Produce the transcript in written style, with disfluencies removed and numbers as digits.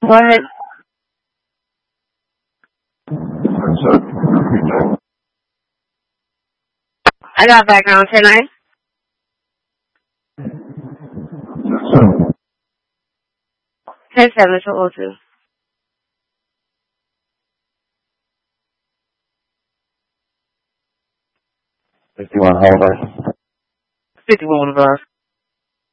Go ahead. I got background 10-9. 10-7 to 02. 51 Holiday. 51 Boulevard.